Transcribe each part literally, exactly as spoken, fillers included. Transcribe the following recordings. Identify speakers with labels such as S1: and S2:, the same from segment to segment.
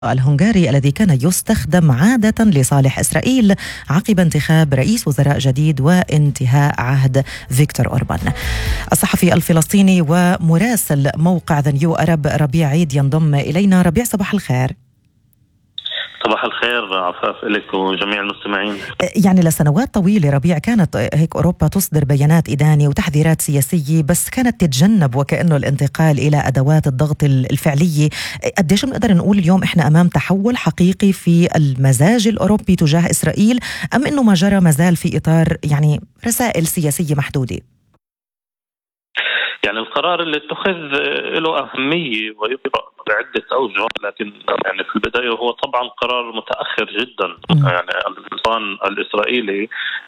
S1: الهنغاري الذي كان يستخدم عادة لصالح إسرائيل عقب انتخاب رئيس وزراء جديد وانتهاء عهد فيكتور أوربان. الصحفي الفلسطيني ومراسل موقع ذا نيو أرب ربيع عيد ينضم إلينا. ربيع، صباح الخير.
S2: صباح الخير عفاف لك وجميع المستمعين.
S1: يعني لسنوات طويلة ربيع كانت هيك أوروبا تصدر بيانات إدانة وتحذيرات سياسية، بس كانت تتجنب وكأنه الانتقال إلى أدوات الضغط الفعلية. قديش بنقدر نقول اليوم إحنا أمام تحول حقيقي في المزاج الأوروبي تجاه إسرائيل، أم إنه ما جرى مازال في إطار يعني رسائل سياسية محدودة؟
S2: يعني القرار اللي اتخذ له أهمية ويقرأ بعدة أوجه، لكن يعني في البداية هو طبعا قرار متأخر جدا. م. يعني النظام الإسرائيلي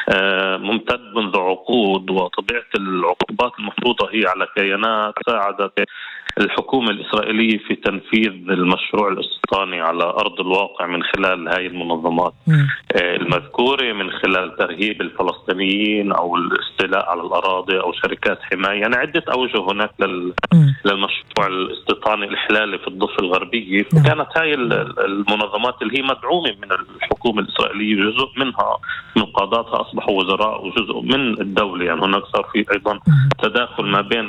S2: ممتد منذ عقود، وطبيعة العقوبات المفروضة هي على كيانات ساعدت الحكومة الإسرائيلية في تنفيذ المشروع الاستيطاني على أرض الواقع من خلال هاي المنظمات م. المذكورة، من خلال ترهيب الفلسطينيين أو الاستيلاء على الأراضي أو شركات حماية. يعني عدة أوجه هناك للمشروع الاستيطاني الإحلالي في الضفة الغربية. فكانت هاي المنظمات اللي هي مدعومة من الحكومة الإسرائيلية، جزء منها من قاداتها أصبحوا وزراء وجزء من الدولة. يعني هناك صار في أيضا تداخل ما بين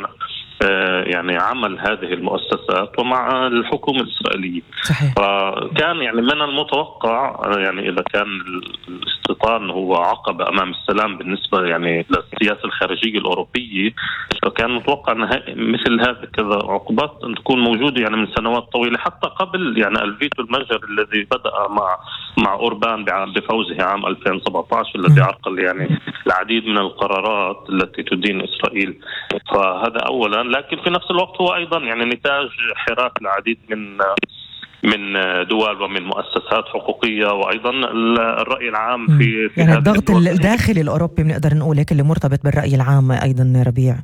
S2: يعني عمل هذه المؤسسات ومع الحكومة الإسرائيلية.
S1: صحيح.
S2: فكان يعني من المتوقع، يعني إذا كان الاستيطان هو عقبة أمام السلام بالنسبة يعني للسياسة الخارجية الأوروبية، فكان متوقع أن مثل هذا كذا عقوبات أن تكون موجودة يعني من سنوات طويلة، حتى قبل يعني الفيتو المجري الذي بدأ مع مع أوربان بفوزه عام ألفين وسبعة عشر الذي عرقل يعني العديد من القرارات التي تدين إسرائيل. فهذا أولا، لكن في نفس الوقت هو أيضا يعني نتاج حراك العديد من من دول ومن مؤسسات حقوقية، وأيضا الرأي العام في, في
S1: يعني الضغط الداخلي الأوروبي بنقدر نقول هيك اللي مرتبط بالرأي العام أيضا. ربيع،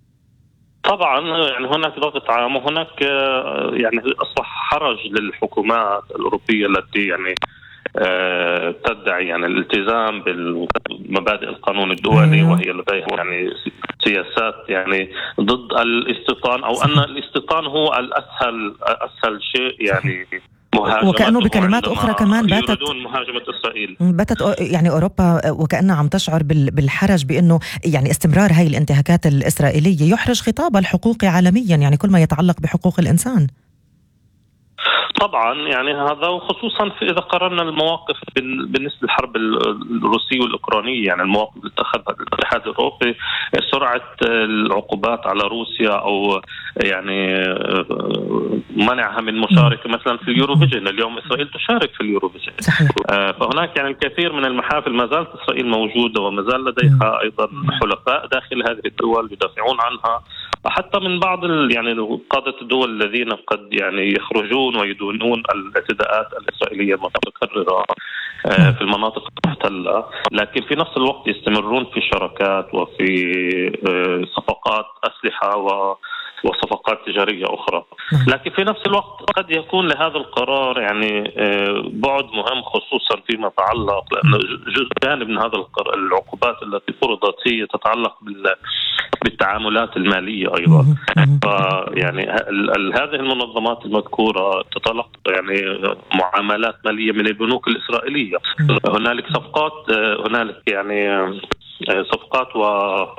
S2: طبعا يعني هناك ضغط عام، وهناك يعني أصبح حرج للحكومات الأوروبية التي يعني أه تدعي يعني الالتزام بالمبادئ القانون الدولي، وهي لديها يعني سياسات يعني ضد الاستيطان، او ان الاستيطان هو الاسهل اسهل شيء يعني
S1: وكأنه بكلمات أخرى كمان باتت
S2: مهاجمة إسرائيل.
S1: باتت يعني أوروبا وكأنها عم تشعر بالحرج بأنه يعني استمرار هاي الانتهاكات الإسرائيلية يحرج خطابها الحقوقي عالميا، يعني كل ما يتعلق بحقوق الإنسان.
S2: طبعا يعني هذا، وخصوصا في إذا قررنا المواقف بالنسبة للحرب الروسية والأوكرانية، يعني المواقف اللي اتخذها الاتحاد الأوروبي، سرعة العقوبات على روسيا أو يعني منعها من مشاركة مثلا في اليوروفيجن. اليوم إسرائيل تشارك في اليوروفيجن. فهناك يعني الكثير من المحافل ما زالت إسرائيل موجودة، وما زال لديها أيضا حلفاء داخل هذه الدول يدافعون عنها، حتى من بعض يعني قادة الدول الذين قد يعني يخرجون ويدونون الاعتداءات الإسرائيلية المتكررة في المناطق المحتلة، لكن في نفس الوقت يستمرون في شراكات وفي صفقات أسلحة و وصفقات تجارية أخرى. لكن في نفس الوقت قد يكون لهذا القرار يعني بعد مهم، خصوصا فيما يتعلق لأن جزء ثاني من هذا العقوبات التي فرضت هي تتعلق بالتعاملات المالية أيضا. فيعني هذه المنظمات المذكورة تتلقى يعني معاملات مالية من البنوك الإسرائيلية. هنالك صفقات هنالك يعني صفقات و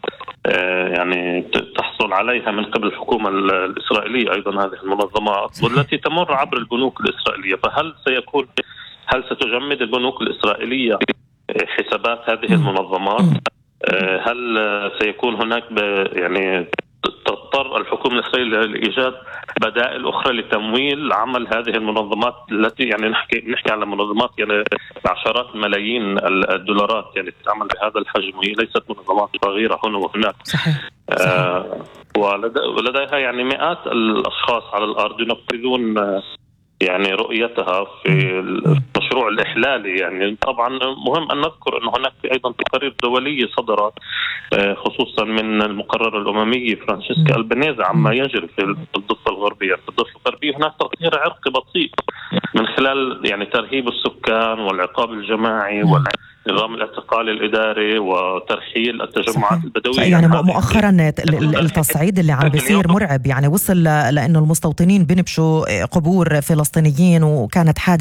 S2: يعني تحصل عليها من قبل الحكومة الإسرائيلية أيضا هذه المنظمات، والتي تمر عبر البنوك الإسرائيلية. فهل سيكون هل ستجمد البنوك الإسرائيلية حسابات هذه المنظمات؟ هل سيكون هناك يعني تضطر الحكومة الإسرائيلية لإيجاد بدائل أخرى لتمويل عمل هذه المنظمات التي يعني نحكي نحكي على منظمات يعني بعشرات ملايين الدولارات يعني تعمل بهذا الحجم، وهي ليست منظمات صغيرة هنا وهناك.
S1: صحيح.
S2: آه ولديها يعني مئات الأشخاص على الأرض ينفذون يعني رؤيتها في المشروع الإحلالي. يعني طبعا مهم أن نذكر أن هناك أيضا تقارير دولية صدرت خصوصا من المقررة الأممية فرانشيسكا ألبانيزي عما يجري في الضفة الغربية. في الضفة الغربية هناك تطهير عرقي بطيء من خلال يعني ترهيب السكان والعقاب الجماعي نظام الاعتقال الإداري وترحيل التجمعات
S1: صحيح.
S2: البدوية.
S1: صحيح. يعني مؤخرا التصعيد اللي عم بيصير مرعب، يعني وصل لأنه المستوطنين بنبشوا قبور فلسطينيين، وكانت حادثة